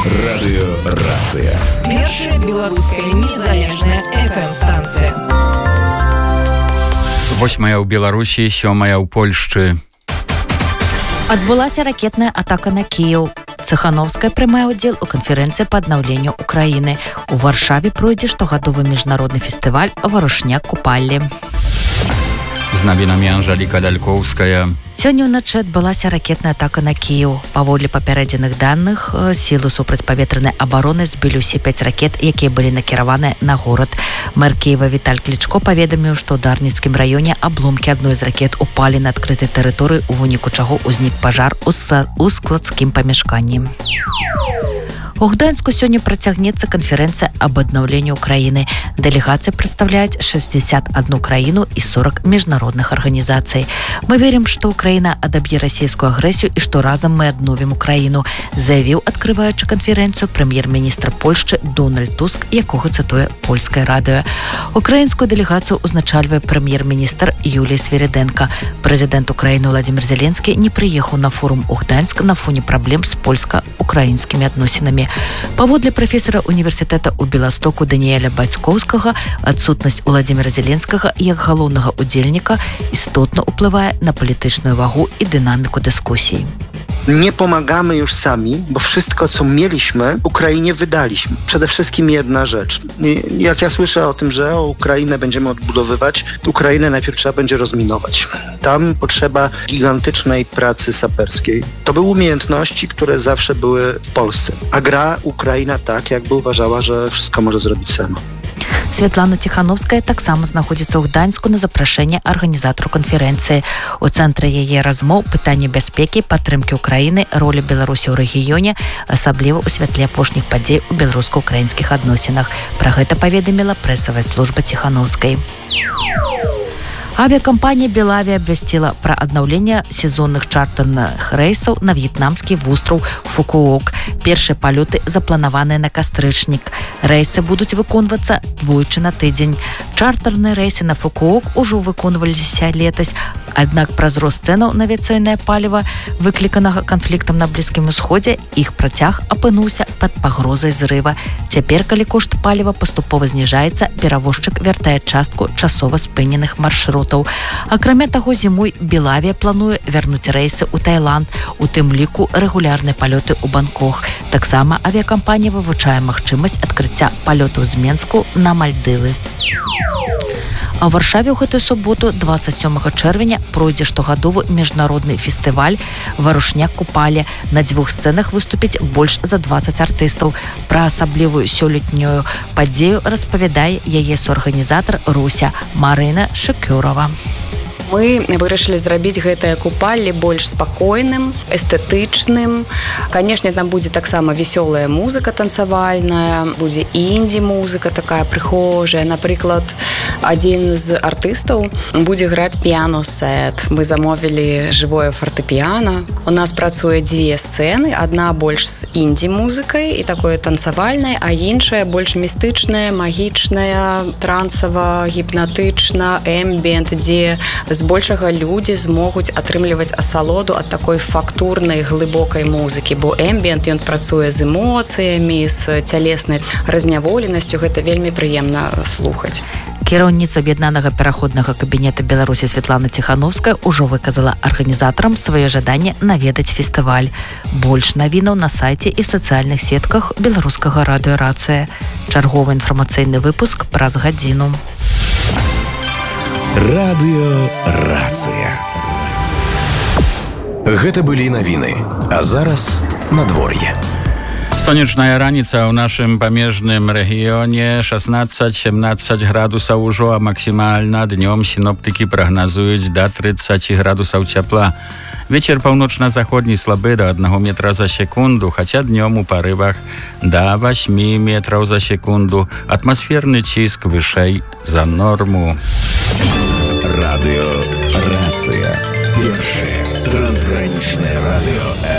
Радыёрацыя. Першая беларуская незалежная FM-станцыя. 8 ў Беларусі, 7 ў Польшчы. Адбылася ракетная атака на Кіеў. Цыхановская прымае ўдзел у канферэнцыі па аднаўленню Украіны. У Варшаве пройдзе штогадовы міжнародны фестываль «Варушняк купаллі». З навінамі Анжаліка Лялькоўская. Сёння ўначы адбылася ракетная атака на Кіеў. Паводле папярэдзеных даных, сілы супрацьпаветранай абароны збілі ўсе 5 ракет, якія былі накіраваныя на горад. Мэр Кіева Віталь Клічко паведаміў, што ў Дарніцкім раёне абломкі адной з ракет упалі на адкрытай тэрыторыі, у выніку чаго ўзнік пажар у складскім памяшканні. У Гданьску сёння працягнецца канферэнцыя аб аднаўленні Украіны. Дэлегацыі прадстаўляюць 61 краіну і 40 міжнародных арганізацый. Мы верым, што Украіна адаб'е расійскую агрэсію і што разам мы адновім Украіну, заявіў, адкрываючы канферэнцыю, прэм'ер-міністр Польшчы Дональд Туск, якога цытуе польскае радыё. Украінскую дэлегацыю узначальвае прэм'ер-міністр Юлія Свірідэнка. Прэзідэнт Украіны Владзімір Зеленскі не прыехаў на форум у Гданьск на фоне праблем з польска-украінскімі адносінамі. Паводле прафесара універсітэта ў Беластоку Даніэля Бацькоўскага, адсутнасць Уладзіміра Зеленскага як галоўнага удзельніка істотна ўплывае на палітычную вагу і дynamiku dyskusji. Nie pomagamy już sami, bo wszystko, co mieliśmy, Ukrainie wydaliśmy. Przede wszystkim jedna rzecz. Jak ja słyszę o tym, że Ukrainę będziemy odbudowywać, Ukrainę najpierw trzeba będzie rozminować. Tam potrzeba gigantycznej pracy saperskiej. To były umiejętności, które zawsze były w Polsce. A gra Ukraina tak, jakby uważała, że wszystko może zrobić sama. Святлана Ціхановская таксама знаходзіцца ў Гданьску на запрашэнне арганізатару канферэнцыі. У цэнтры яе размоў пытанні бяспекі, падтрымкі Украіны, ролі Беларусі ў рэгіёне, асабліва ў святле апошніх падзей у беларуска-украінскіх адносінах. Пра гэта паведаміла прэсавая служба Ціхановскай. Авіакампанія «Белавия» абвясціла пра аднаўленне сезонных чартэрных рэйсаў на в'етнамскі востраў Фукуок. Першыя палёты запланаваныя на кастрычнік. Рэйсы будуць выконвацца двойчы на тыдзень. Чартэрныя рэйсы на Фукуок ужо выконваліся летась, аднак праз рост цэнаў на авіяцыйнае паліва, выкліканага канфліктам на Блізкім Усходзе, іх працяг апынуўся пад пагрозай зрыва. Цяпер, калі кошт паліва паступова зніжаецца, перавозчык вяртае частку часова спыненых маршрутаў. Акрамя таго, зімой «Белавия» плануе вярнуць рэйсы ў Таіланд, у тым ліку рэгулярныя палёты ў Бангкок. Таксама авіякампанія вывучае магчымасць адкрыцця палётаў з Менску на Мальдывы. А ў Варшаве ў гэтую суботу, 27 чэрвеня, пройдзе штогадовы міжнародны фестываль «Варушняк купаллі». На 2 сцэнах выступіць больш за 20 артыстаў. Пра асаблівую сёлетнюю падзею распавядае яе суарганізатар Руся Марына Шыкёрова. Мы вырашылі зрабіць гэтае купалле больш спакойным, эстэтычным. Канешне, там будзе таксама весёлая музыка танцавальная, будзе інді-музыка такая прыхожая. Напрыклад, адзін з артыстаў будзе граць піяно-сет. Мы замовілі жывое фартэпіяна. У нас працуе 2 сцэны, адна больш з інді-музыкай і такое танцавальнае, а іншая больш містычная, магічная, трансава, гіпнатычна, эмбіент, дзе збольшага людзі змогуць атрымліваць асалоду ад такой фактурнай глыбокай музыкі, бо эмбіент ён працуе з эмоцыямі, з цялеснай разняволенасцю, гэта вельмі прыемна слухаць. Кіраўніца аб'яднанага пераходнага кабінета Беларусі Святлана Ціхановская ўжо выказала арганізатарам сваё жаданне наведаць фестываль. Больш навінаў на сайце і в сацыяльных сетках беларускага радыёрацыя. Чарговы інфармацыйны выпуск праз гадзіну. Радыёрацыя. Гэта былі навіны, а зараз надвор'е. Сонечная раніца ў нашым памежным рэгіёне 16-17 градусаў ужо, а максімальна днём сіноптыкі прагназуюць да 30 градусаў цяпла. Вецер паўночна-заходні слабы да 1 метра за секунду, хаця днём у парывах да 8 метраў за секунду. Атмасферны ціск вышэй за норму. Радыёрацыя. Першае трансгранічнае радыё